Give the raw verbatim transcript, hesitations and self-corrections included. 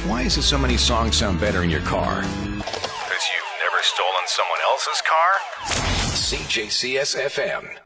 Why is it so many songs sound better in your car? Because you've never stolen someone else's car? C J C S F M.